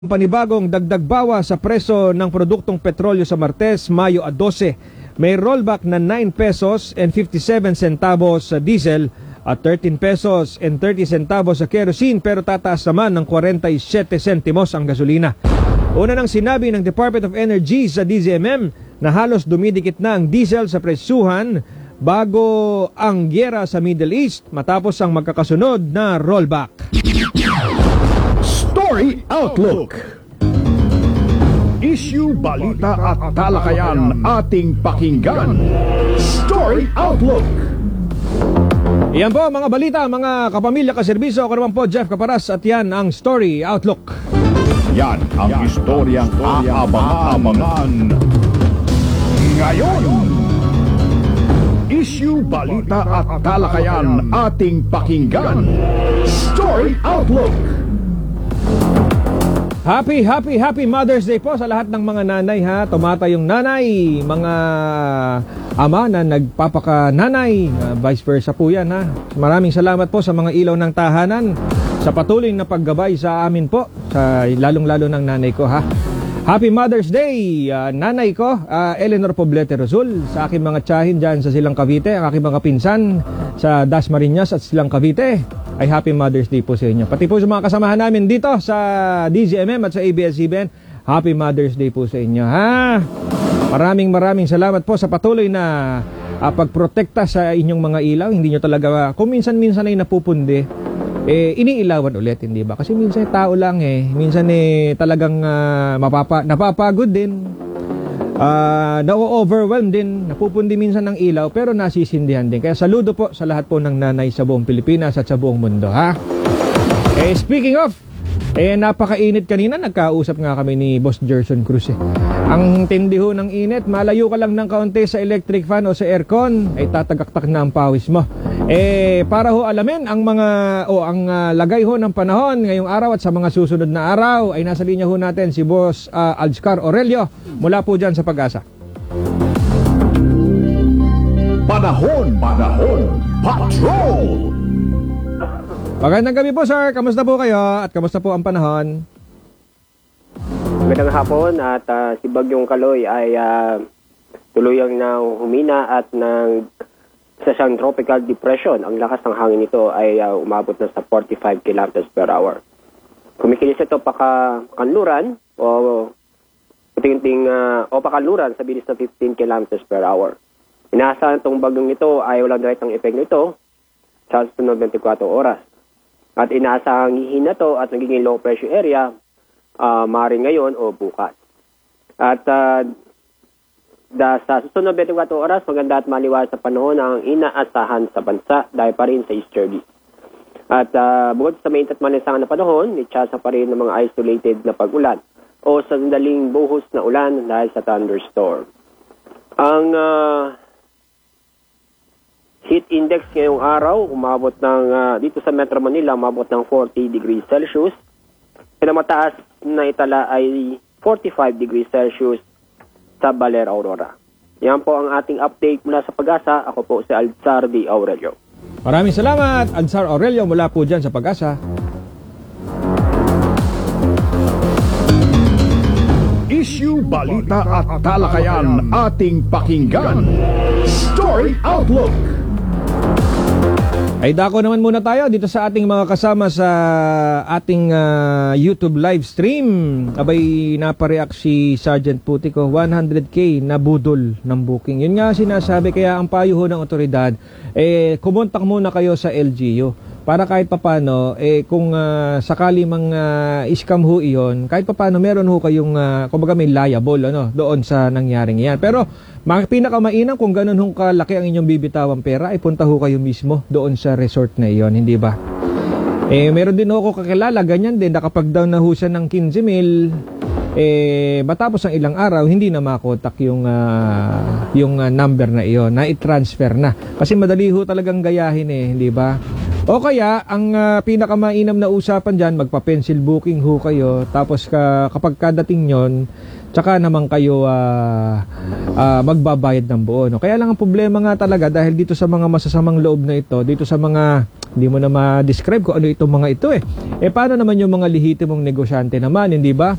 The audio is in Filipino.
Panibagong dagdag bawas sa presyo ng produktong petrolyo sa Martes, Mayo 12. May rollback na 9 pesos and 57 centavos sa diesel at 13 pesos and 30 centavos sa kerosene, pero tataas naman ng 47 sentimos ang gasolina. Una nang sinabi ng Department of Energy sa DZMM na halos dumidikit na ang diesel sa presyuhan bago ang gyera sa Middle East matapos ang magkakasunod na rollback. Story Outlook. Issue, balita at talakayan ating pakinggan. Story Outlook. Yan po mga balita, mga kapamilya, kaserbisyo. Ako naman po, Jeff Caparas, at yan ang Story Outlook. Yan ang istoryang aabang-abangan ngayon. Issue, balita at talakayan ating pakinggan. Story Outlook. Happy Mother's Day po sa lahat ng mga nanay ha. Tumata yung nanay, mga ama na nagpapaka-nanay, vice versa po yan ha. Maraming salamat po sa mga ilaw ng tahanan, sa patuloy na paggabay sa amin po, sa lalong-lalo ng nanay ko ha. Happy Mother's Day, nanay ko, Eleanor Poblete Rosul, sa aking mga tiyahin dyan sa Silang Cavite, ang aking mga pinsan sa Dasmariñas at Silang Cavite, ay Happy Mother's Day po sa inyo. Pati po sa mga kasamahan namin dito sa DZMM at sa ABS-CBN, Happy Mother's Day po sa inyo ha. Maraming salamat po sa patuloy na pagprotekta sa inyong mga ilaw. Hindi nyo talaga, kung minsan-minsan ay napupundi, iniilawan ulit, hindi ba? Kasi minsan tao lang minsan talagang napapagod din, na-overwhelm din, napupundi minsan ng ilaw, pero nasisindihan din. Kaya saludo po sa lahat po ng nanay sa buong Pilipinas at sa buong mundo ha. Speaking of, napakainit kanina, nagkausap nga kami ni Boss Gerson Cruz Ang tindi ho ng init, malayo ka lang ng kaunti sa electric fan o sa aircon, ay tatagaktak na ang pawis mo. Para ho alamin ang mga ang lagay ho ng panahon ngayong araw at sa mga susunod na araw, ay nasa linya ho natin si Boss Alzcar Aurelio mula po dyan sa Pag-asa. Panahon, Patrol. Magandang gabi po sir, kamusta po kayo at kamusta po ang panahon? Magandang hapon at si Bagyong Kaloy ay tuluyang na humina at sa siyang tropical depression. Ang lakas ng hangin nito ay umabot na sa 45 kilometers per hour. Kumikilos ito pakanluran o puting-ting pakanluran sa bilis na 15 kilometers per hour. Inaasahan itong bagyong ito ay walang direktang epekto nito sa sunod 24 oras. At inaasahang hihina to at nagiging low pressure area maaaring ngayon o bukas. At sa susunod 24 oras, maganda at maliwanag sa panahon ang inaasahan sa bansa dahil pa rin sa easterly. At bukod sa mainit at malisangan na panahon, itsasa pa rin ng mga isolated na pag-ulan o sandaling buhos na ulan dahil sa thunderstorm. Ang heat index ngayong araw, umabot ng, dito sa Metro Manila, umabot ng 40 degrees Celsius. Pinamataas na itala ay 45 degrees Celsius sa Baler, Aurora. Yan po ang ating update mula sa Pag-asa. Ako po si Alzar D. Aurelio. Maraming salamat, Alzar Aurelio mula po dyan sa Pag-asa. Issue, balita at talakayan ating pakinggan. Story Outlook. Ay dako naman muna tayo dito sa ating mga kasama sa ating YouTube live stream. Abay napareact si Sergeant Putico, 100k na budol ng booking. Yun nga sinasabi, kaya ang payo ho ng otoridad, kumontak muna kayo sa LGU. Para kahit papano, kung sakali mang scam ho iyon, kahit papano meron ho kayong, kumbaga may liable doon sa nangyaring yan. Pero pinakamainam kung ganun hong kalaki ang inyong bibitawang pera, ay punta ho kayo mismo doon sa resort na iyon, hindi ba? Meron din ho ako kakilala, ganyan din, nakapag-down na ho siya ng 15,000, matapos ang ilang araw, hindi na makotak yung number na iyon, na i-transfer na. Kasi madali ho talagang gayahin hindi ba? O kaya, ang pinakamainam na usapan dyan, magpa-pencil booking ho kayo, tapos kapag kadating nyon, tsaka naman kayo magbabayad ng buo. Kaya lang ang problema nga talaga, dahil dito sa mga masasamang loob na ito, dito sa mga Hindi mo na ma-describe kung ano itong mga ito eh. Paano naman yung mga lehitimong negosyante naman, hindi ba?